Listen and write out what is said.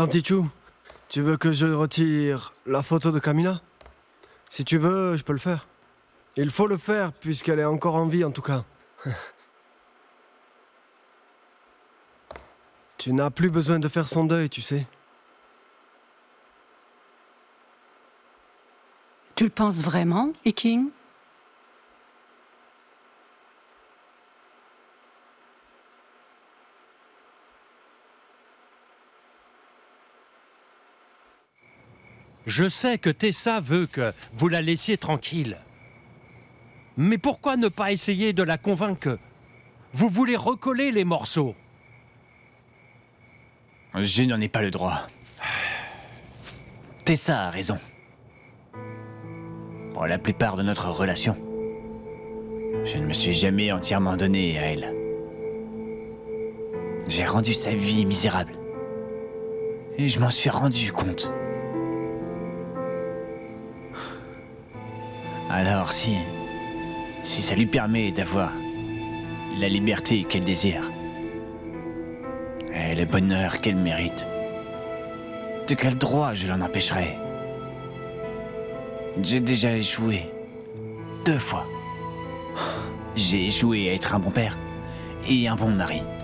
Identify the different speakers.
Speaker 1: Attends, Tichou, tu veux que je retire la photo de Camilla? Si tu veux, je peux le faire. Il faut le faire, puisqu'elle est encore en vie, en tout cas. Tu n'as plus besoin de faire son deuil, tu sais.
Speaker 2: Tu le penses vraiment, Iking?
Speaker 3: Je sais que Tessa veut que vous la laissiez tranquille. Mais pourquoi ne pas essayer de la convaincre que vous voulez recoller les morceaux?
Speaker 4: Je n'en ai pas le droit. Tessa a raison. Pour la plupart de notre relation, je ne me suis jamais entièrement donné à elle. J'ai rendu sa vie misérable. Et je m'en suis rendu compte. Alors si ça lui permet d'avoir la liberté qu'elle désire, et le bonheur qu'elle mérite, de quel droit je l'en empêcherai? J'ai déjà échoué 2 fois. J'ai échoué à être un bon père et un bon mari.